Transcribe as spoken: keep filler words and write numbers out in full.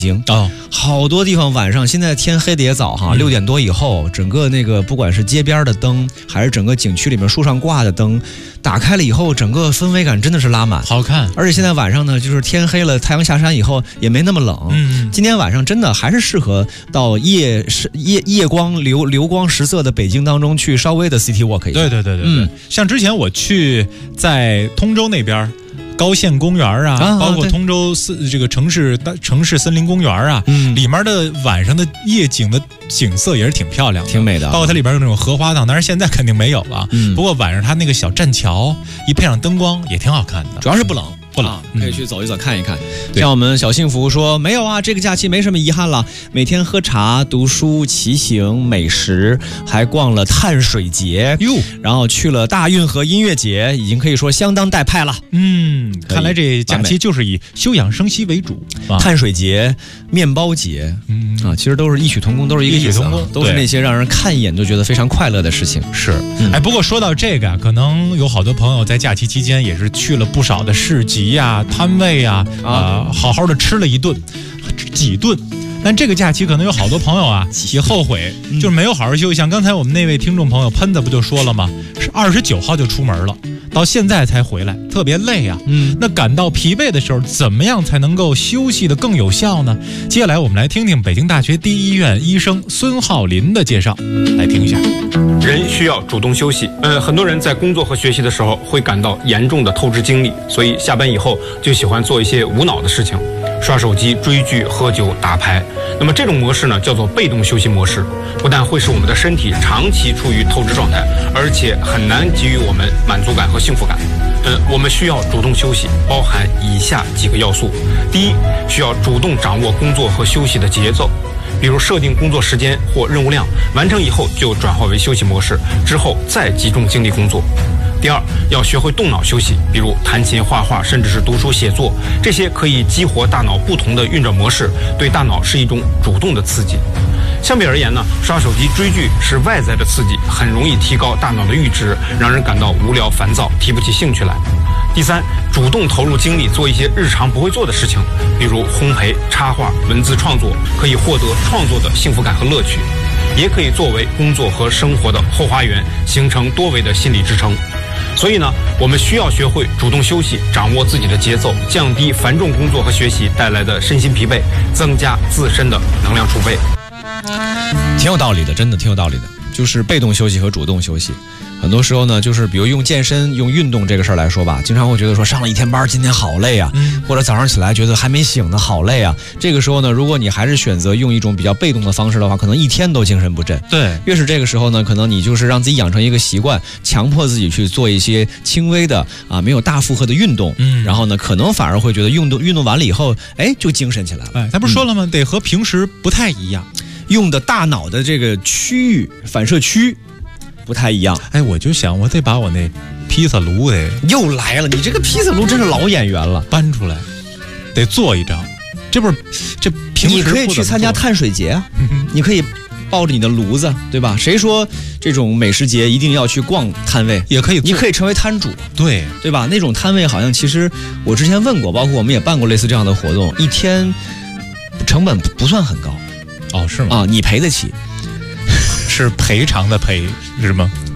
京哦，好多地方晚上现在天黑的也早哈，六、嗯、点多以后，整个那个不管是街边的灯，还是整个景区里面树上挂的灯，打开了以后，整个氛围感真的是拉满， 好看。 而且现在晚上呢，就是天黑了，太阳下山以后也没那么冷。嗯，今天晚上真的还是适合到夜夜夜光流流光十色的北京当中去稍微的 city walk 一下。 对对对对对，嗯，像之前我去在通州那边。高县公园啊，啊包括通州四这个城市城市森林公园啊，嗯，里面的晚上的夜景的景色也是挺漂亮的， 挺美的。 包括它里边有那种荷花塘，但是现在肯定没有了。嗯，不过晚上它那个小栈桥一配上灯光也挺好看的， 主要是不冷。不冷、啊，可以去走一走看一看。像我们小幸福说，没有啊，这个假期没什么遗憾了，每天喝茶、读书、骑行、美食，还逛了碳水节哟，然后去了大运河音乐节，已经可以说相当带派了。 嗯，看来这假期就是以休养生息为主。 啊、碳水节、面包节，嗯啊，其实都是异曲同工，都是一个意思、啊，异曲同工，都是那些让人看一眼就觉得非常快乐的事情。 是，嗯、哎，不过说到这个啊，可能有好多朋友在假期期间也是去了不少的市集。呀，摊位呀，啊、呃，好好的吃了一顿，几顿。但这个假期可能有好多朋友啊也后悔，嗯、就是没有好好休息。像刚才我们那位听众朋友喷子不就说了吗？是二十九号就出门了，到现在才回来，特别累啊。嗯，那感到疲惫的时候，怎么样才能够休息的更有效呢？接下来我们来听听北京大学第一医院医生孙浩林的介绍，来听一下。 人需要主动休息。呃，很多人在工作和学习的时候会感到严重的透支精力，所以下班以后就喜欢做一些无脑的事情，刷手机、追剧、喝酒、打牌。那么这种模式呢，叫做被动休息模式，不但会使我们的身体长期处于透支状态，而且很难给予我们满足感和幸福感。呃，我们需要主动休息，包含以下几个要素：第一，需要主动掌握工作和休息的节奏。比如设定工作时间或任务量，完成以后就转化为休息模式，之后再集中精力工作。第二，要学会动脑休息，比如弹琴、画画，甚至是读书写作，这些可以激活大脑不同的运转模式，对大脑是一种主动的刺激。相比而言呢，刷手机、追剧是外在的刺激，很容易提高大脑的阈值，让人感到无聊、烦躁，提不起兴趣来。第三，主动投入精力做一些日常不会做的事情，比如烘焙、插画、文字创作，可以获得创作的幸福感和乐趣，也可以作为工作和生活的后花园，形成多维的心理支撑。所以呢，我们需要学会主动休息，掌握自己的节奏，降低繁重工作和学习带来的身心疲惫，增加自身的能量储备。 挺有道理的，真的挺有道理的，就是被动休息和主动休息。很多时候呢，就是比如用健身、用运动这个事儿来说吧，经常会觉得说上了一天班，今天好累啊，嗯、或者早上起来觉得还没醒呢，好累啊。这个时候呢，如果你还是选择用一种比较被动的方式的话，可能一天都精神不振。 对， 越是这个时候呢，可能你就是让自己养成一个习惯，强迫自己去做一些轻微的啊，没有大负荷的运动。嗯，然后呢，可能反而会觉得运动运动完了以后，哎，就精神起来了。 哎，他不是说了吗？嗯、得和平时不太一样， 用的大脑的这个区域反射区不太一样。 哎，我就想我得把我那披萨炉得又来了，你这个披萨炉真是老演员了， 搬出来得做一张。这不是这平时你可以去参加碳水节啊，嗯、你可以抱着你的炉子，对吧？谁说这种美食节一定要去逛摊位？ 也可以， 你可以成为摊主， 对对吧？那种摊位好像其实我之前问过，包括我们也办过类似这样的活动，一天成本不算很高。 哦，是吗？ 啊，你赔得起。 是赔偿的赔是吗？